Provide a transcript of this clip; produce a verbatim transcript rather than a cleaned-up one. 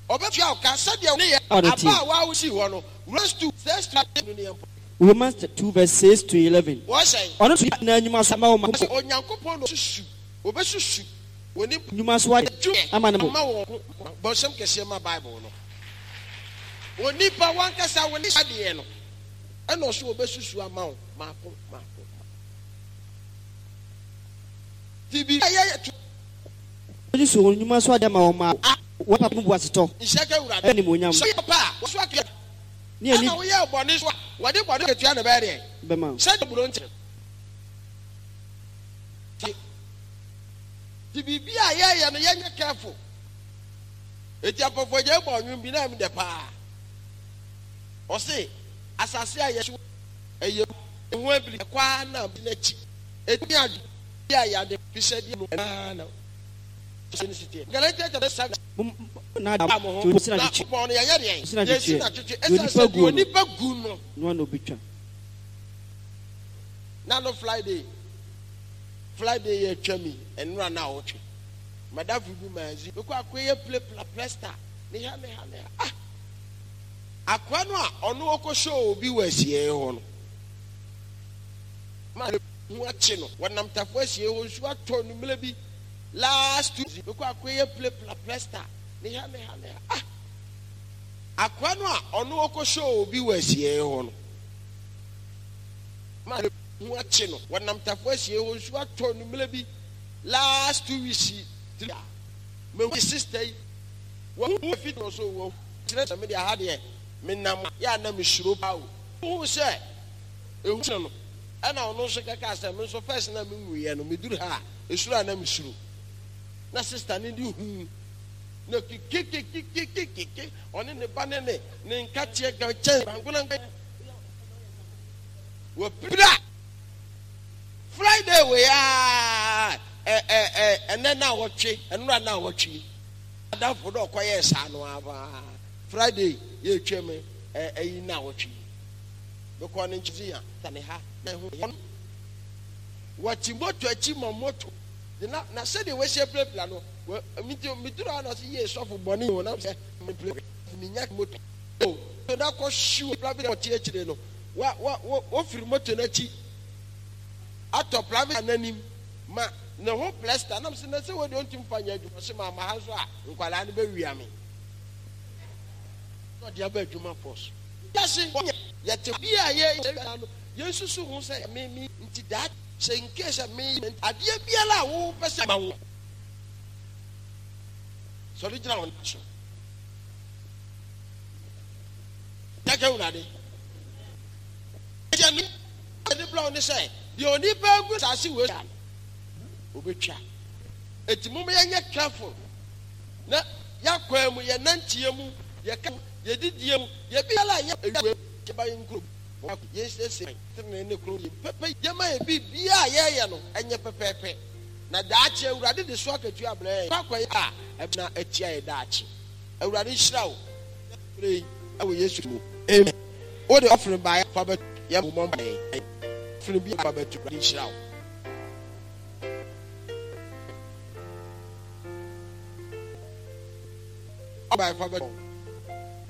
Romans two verse six to eleven. Ono so na nyuma sama o ma onyankopon no susu obesusu woni nyuma so ama ne mo bo sem kese ma Bible no woni pa wan kasa woni ade no eno so obesusu ama o ma ko ma ko tibi aye to ni so nyuma so ade ma o ma wo papa bu aseto nseka wura eni mo nyam so pa wo so akya ni eni wo ye obone so wode bode ketua na be re be ma se buro nti tibi bi aye ye no ye nya careful eti apofo je bo nwum bi na mi de pa o se asase aye so eye hu abili kwa na bi na chi eti adu ya ya de fishe di no na Galatians chapter seven. Na da to sina chi. Bon ya ya de. Sina chi. Esa gu ni pa gu no. No no bitwa. Na no Friday. Friday ye twami enura na otwe. Madafu bi manzi. Be kwa akoye play plaster. Ni ha ni ha ni. Ah. Akwa no a ono okosho obi wasie ho no. Ma hu achi no. Wonam tafo asie ho nsu ato no mele bi. Last Tuesday, because I play plaster. Niha niha niha. Ah, akwa no a ono oko show bi wasie ho no. Ma hu achi no. Wonam tafo asie ho nsu ato no mele bi. Last two weeks. Me sister yi. Wo fit no so wo. Tire me dia ha de. Me nam ya na me shiro ba o. Hu se ehu no. Ana ono so kaka asem me so first na me nwuye no me duru ha. Esura na me shiro. Na sister ni di hu na kikikikikiki oni ne banene ne nkatie ga chen banguna wo pira Friday we ya eh eh eh ene na wotwe enura na wotwe adafo do koye sa no aba Friday ye tweme eh eyi na wotwe be ko ne nchizi ya tane ha na hu wati moto achi moto na na said we share play plan no me me do na say yes so for boni o na say me play me nyak moto o na ko shoe plan bi o tie chire no wa wa o firi moto na chi atop plan ananim ma na ho plaster na say na say we don't mfanya adwuma say ma ma ha so a nkwala ne be wia me no dia ba adwuma force yes ye te bi a ye yesu su hu say me me nti that say in case of me adie biala wo pese ma wo so original one so take una de jani de blow ni say the oni pa gu sasi we obetwa etimu me ye careful na yakwa mu ye nantie mu ye ka ye didie mu ye biala ye ewe ke ba ngro yes yes tene ne kro pepe yema e bi bia ye ye no enye pepepe na daache awurade de so akatua abla kwakwa a na atia ye daache awurade hyira wo pray awo yesu mu amen o de offering by fa bet ye mo mo offering bi fa bet awurade hyira wo by fa bet